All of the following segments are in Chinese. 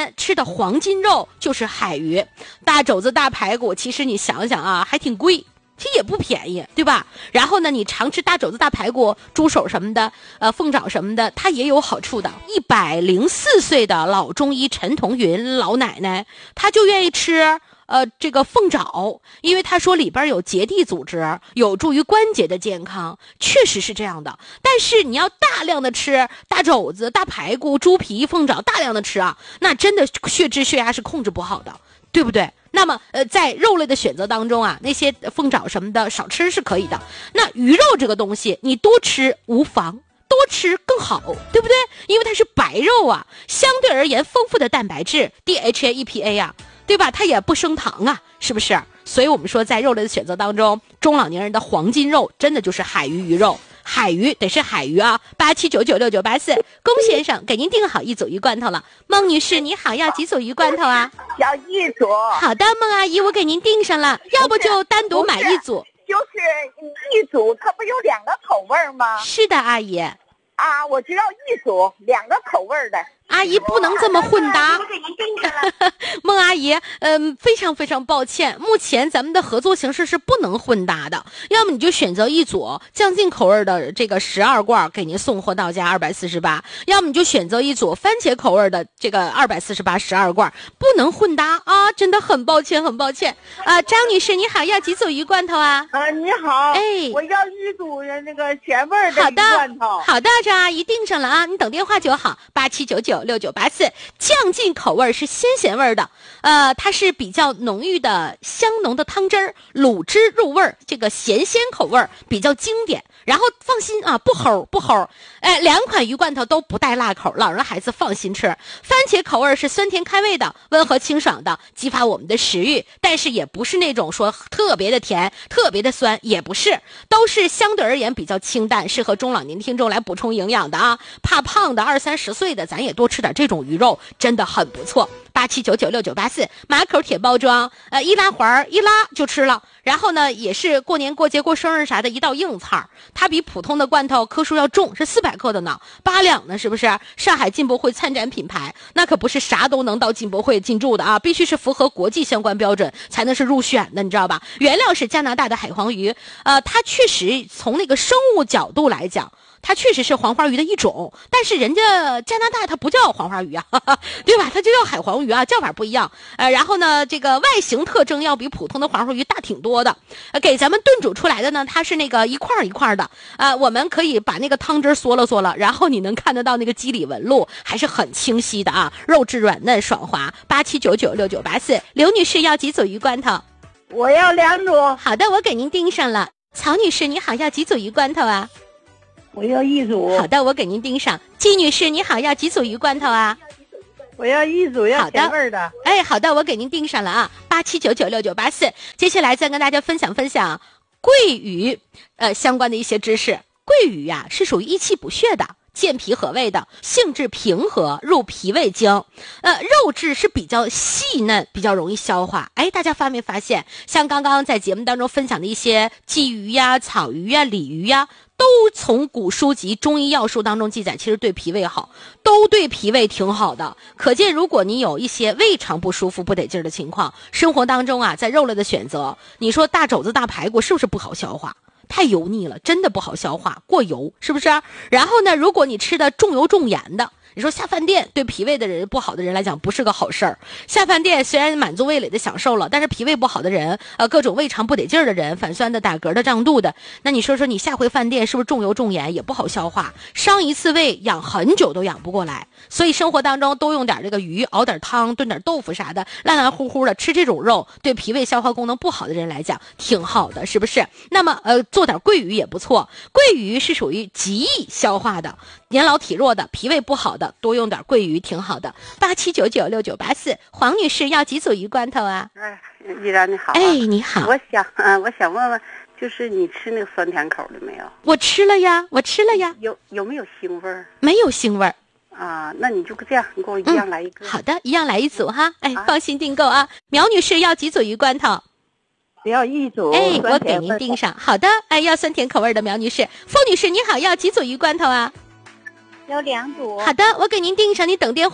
年吃的黄金肉就是海鱼，大肘子大排骨，其实你想想啊，还挺贵，其实也不便宜，对吧？然后呢，你常吃大肘子大排骨、猪手什么的，凤爪什么的，它也有好处的。104岁的老中医陈同云老奶奶，她就愿意吃这个凤爪，因为她说里边有结缔组织，有助于关节的健康，确实是这样的。但是你要大量的吃大肘子、大排骨、猪皮、凤爪，大量的吃啊，那真的血脂、血压是控制不好的，对不对？那么在肉类的选择当中啊，那些凤爪什么的少吃是可以的。那鱼肉这个东西，你多吃无妨，多吃更好，对不对？因为它是白肉啊，相对而言丰富的蛋白质 DHA EPA 啊，对吧？它也不升糖啊，是不是？所以我们说在肉类的选择当中，中老年人的黄金肉真的就是海鱼鱼肉。海鱼得是海鱼啊，87996984，龚先生给您订好一组鱼罐头了。孟女士你好，要几组鱼罐头啊？ 要一组。 好的，孟阿姨，我给您订上了，要不就单独买一组。 就是一组，它不有2个口味吗？ 是的，阿姨。 啊，我就要一组2个口味的。 阿姨不能这么混搭。孟阿姨，非常非常抱歉，目前咱们的合作形式是不能混搭的，要么你就选择一组酱净口味的这个12罐给您送货到家248，要么你就选择一组番茄口味的这个24812罐，不能混搭啊，真的很抱歉很抱歉啊。张女士你好，要几组鱼罐头啊？ 你好， 哎， 我要一组那个咸味的鱼罐头。 好的，张阿姨订上了啊，你等电话就好，87996984，酱净口味是鲜咸味的，它是比较浓郁的香浓的汤汁儿，卤汁入味儿，这个咸鲜口味比较经典。然后放心啊，不齁，两款鱼罐头都不带辣口，老人孩子放心吃。番茄口味是酸甜开胃的，温和清爽的，激发我们的食欲，但是也不是那种说特别的甜、特别的酸，也不是，都是相对而言比较清淡，适合中老年听众来补充营养的啊。怕胖的20-30岁的，咱也多吃点这种鱼肉，真的很不错。87996984，马口铁包装，一拉环一拉就吃了。然后呢，也是过年过节过生日啥的一道硬菜，它比普通的罐头克数要重，是400克的呢，8两呢，是不是？上海进博会参展品牌，那可不是啥都能到进博会进驻的啊，必须是符合国际相关标准才能是入选的，你知道吧？原料是加拿大的海黄鱼，它确实从那个生物角度来讲，它确实是黄花鱼的一种，但是人家加拿大它不叫黄花鱼啊，对吧？它就叫海黄鱼啊，叫法不一样。然后呢，这个外形特征要比普通的黄花鱼大挺多的。给咱们炖煮出来的呢，它是那个一块一块的。我们可以把那个汤汁嗦了，然后你能看得到那个肌理纹路，还是很清晰的啊，肉质软嫩爽滑。87996984，刘女士要几组鱼罐头？ 我要2组。 好的，我给您订上了。曹女士你好，要几组鱼罐头啊？ 我要一组。 好的，我给您订上。季女士你好，要几组鱼罐头啊？ 我要一组，要咸味的。 哎，好的，我给您订上了啊，87996984。接下来再跟大家分享桂鱼相关的一些知识。桂鱼呀是属于益气补血的，健脾和胃的，性质平和，入脾胃经。肉质是比较细嫩，比较容易消化。哎，大家发没发现，像刚刚在节目当中分享的一些鲫鱼呀、草鱼呀、鲤鱼呀，都从古书籍中医药书当中记载，其实对脾胃好，都对脾胃挺好的。可见如果你有一些胃肠不舒服、不得劲儿的情况，生活当中啊，在肉类的选择，你说大肘子大排骨是不是不好消化？太油腻了，真的不好消化，过油是不是？然后呢，如果你吃的重油重盐的，你说下饭店对脾胃的人不好的人来讲不是个好事儿。下饭店虽然满足味蕾的享受了，但是脾胃不好的人，各种胃肠不得劲儿的人，反酸的、打嗝的、胀肚的，那你说你下回饭店是不是重油重盐也不好消化？伤一次胃养很久都养不过来。所以生活当中多用点这个鱼，熬点汤，炖点豆腐啥的，烂烂乎乎的吃这种肉，对脾胃消化功能不好的人来讲挺好的，是不是？那么做点桂鱼也不错。桂鱼是属于极易消化的，年老体弱的、脾胃不好的，多用点桂鱼挺好的。87996984，黄女士要几组鱼罐头啊？ 依然你好。 哎，你好。 我想问问，就是你吃那个酸甜口的没有？ 我吃了呀。 有没有腥味儿？ 没有腥味儿。 啊，那你就这样，你给我一样来一个。 好的，一样来一组哈。哎，放心订购啊。苗女士要几组鱼罐头？ 要一组。 哎，我给您订上。好的，哎，要酸甜口味的苗女士。凤女士你好，要几组鱼罐头啊？ 要2组。 好的，我给您订上，你等电话。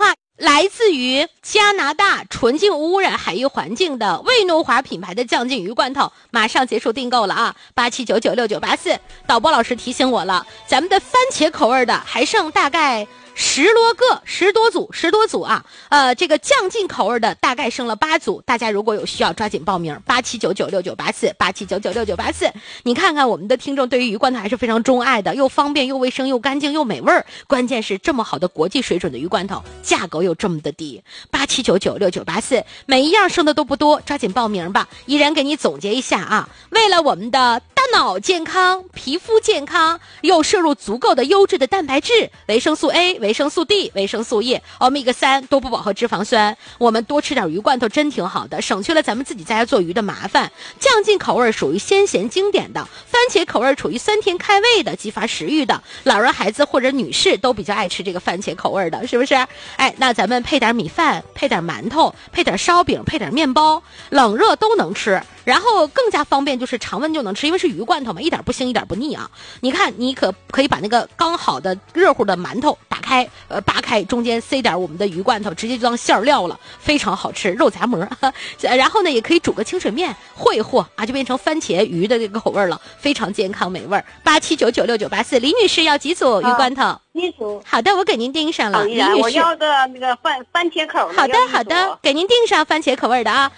来自于加拿大纯净无污染海域环境的魏诺华品牌的酱净鱼罐头，马上结束订购了啊！87996984，导播老师提醒我了，咱们的番茄口味的还剩大概10多组啊，这个酱净口味的大概剩了8组，大家如果有需要抓紧报名，87996984，87996984。你看看我们的听众对于鱼罐头还是非常钟爱的，又方便又卫生又干净又美味儿，关键是这么好的国际水准的鱼罐头，价格又这么的低，87996984，每一样剩的都不多，抓紧报名吧。依然给你总结一下啊，为了我们的大脑健康、皮肤健康，又摄入足够的优质的蛋白质、维生素 A、维生素 D、维生素 E、欧米伽3、多不饱和脂肪酸，我们多吃点鱼罐头真挺好的，省去了咱们自己在家做鱼的麻烦。酱净口味属于鲜咸经典的，番茄口味处于酸甜开胃的，激发食欲的，老人孩子或者女士都比较爱吃这个番茄口味的，是不是？哎，那咱们配点米饭，配点馒头，配点烧饼，配点面包，冷热都能吃。然后更加方便就是常温就能吃，因为是鱼罐头嘛，一点不腥一点不腻啊。你看你可以把那个刚好的热乎的馒头打开，扒开，中间塞点我们的鱼罐头，直接就当馅料了，非常好吃，肉夹馍。然后呢也可以煮个清水面和一和啊，就变成番茄鱼的这个口味了，非常健康美味。87996984，李女士要几组鱼罐头 ？1组。 好的，我给您订上了。李女士， 我要个那个番茄口的。 好的，给您订上番茄口味的啊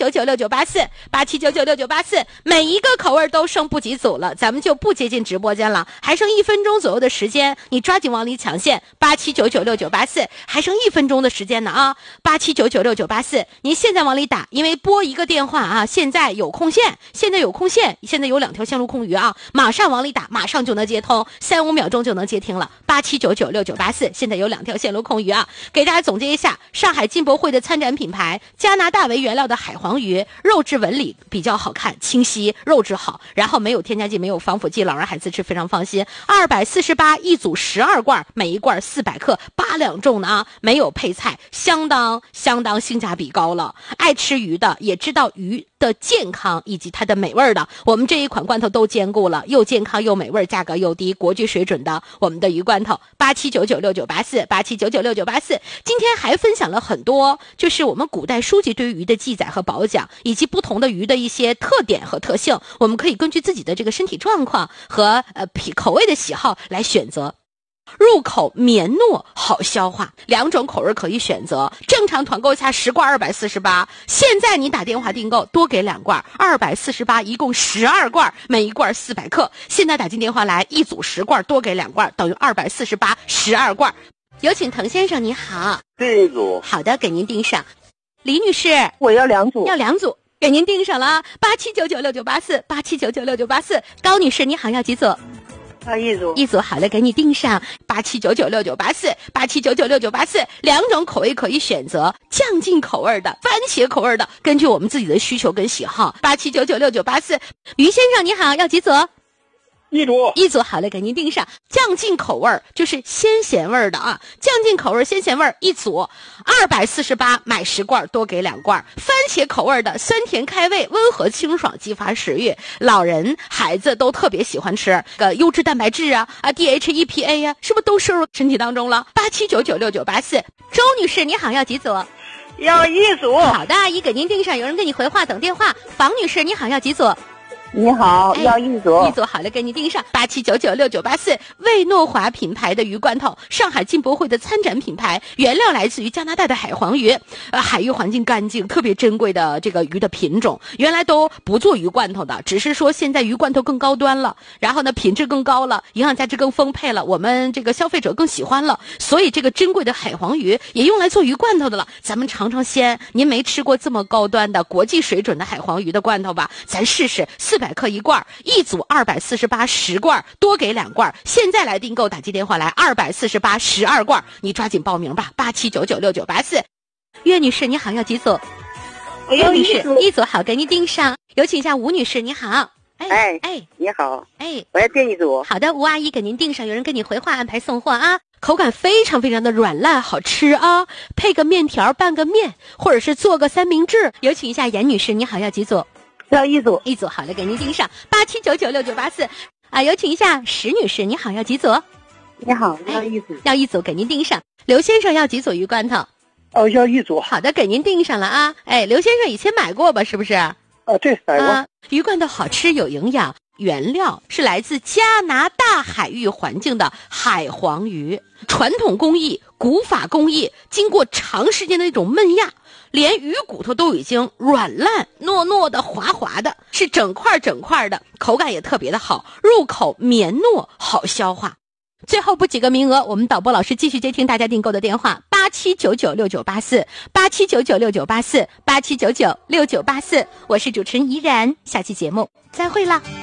，87996984，每一个口味都剩不几组了，咱们就不接近直播间了，还剩1分钟左右的时间，你抓紧往里抢线，87996984，还剩1分钟的时间呢啊，87996984，您现在往里打，因为拨一个电话啊，现在有空线，现在有2条线路空余啊，马上往里打，马上就能接通，3-5秒钟就能接听了，87996984，现在有2条线路空余啊，给大家总结一下，上海进博会的参展品牌，加拿大为原料的海黄鱼，肉质纹理比较好看，清晰，肉质好，然后没有添加剂，没有防腐剂，老人孩子吃非常放心。248一组12罐，每一罐400克，8两重的啊，没有配菜，相当性价比高了。爱吃鱼的也知道鱼的健康以及它的美味的，我们这一款罐头都兼顾了，又健康又美味，价格又低，国际水准的我们的鱼罐头。87996984，今天还分享了很多，就是我们古代书籍对于鱼的记载和褒奖，以及不同的鱼的一些特点和特性，我们可以根据自己的这个身体状况和口味的喜好来选择。入口绵糯好消化，2种口味可以选择，正常团购价10罐248，现在你打电话订购多给2罐248，一共12罐，每一罐400克，现在打进电话来1组10罐多给2罐，等于248 12罐。有请滕先生，你好。 订1组。 好的，给您订上。李女士， 我要2组。 要2组，给您订上了啊，87996984 87996984。高女士，你好，要几组？1组，好的，给你订上87996984 87996984，2种口味可以选择，酱净口味的、番茄口味的，根据我们自己的需求跟喜好。87996984，于先生你好，要几组？1组，好嘞，给您订上。酱净口味就是鲜咸味的啊，酱净口味鲜咸味1组248，买10罐多给2罐。番茄口味的酸甜开胃，温和清爽，激发食欲，老人孩子都特别喜欢吃优质蛋白质啊 DHEPA 呀，是不是都摄入身体当中了？87996984。周女士你好，要几组？ 要1组。 好的，阿姨给您订上，有人给你回话等电话。房女士你好，要几组？ 你好，要1组。 1组，好了，给你订上87996984，魏诺华品牌的鱼罐头，上海进博会的参展品牌，原料来自于加拿大的海黄鱼，海域环境干净，特别珍贵的这个鱼的品种，原来都不做鱼罐头的，只是说现在鱼罐头更高端了，然后呢品质更高了，营养价值更丰沛了，我们这个消费者更喜欢了，所以这个珍贵的海黄鱼也用来做鱼罐头的了。咱们尝尝鲜，您没吃过这么高端的国际水准的海黄鱼的罐头吧？咱试试，400克1罐，1组248 10罐，多给2罐。现在来订购，打进电话来248 12罐，你抓紧报名吧。87996984。岳女士你好，要几组？ 我要1组。 1组，好，给您订上。有请一下吴女士，你好。 你好。 我要订1组。 好的，吴阿姨给您订上，有人跟你回话安排送货啊。口感非常非常的软烂，好吃啊！配个面条，拌个面，或者是做个三明治。有请一下严女士，你好，要几组？ 要1组。 1组，好的，给您订上87996984。有请一下石女士，你好，要几组？ 你好，要1组。 要1组，给您订上。刘先生要几组鱼罐头？ 要一组。 好的，给您订上了啊。哎，刘先生以前买过吧？是不是？ 对，买过。 鱼罐头好吃有营养，原料是来自加拿大海域环境的海黄鱼，传统工艺、古法工艺，经过长时间的那种焖压，连鱼骨头都已经软烂糯糯的、滑滑的，是整块整块的，口感也特别的好，入口绵糯，好消化。最后补几个名额，我们导播老师继续接听大家订购的电话，87996984，87996984，87996984。我是主持人怡然，下期节目再会啦。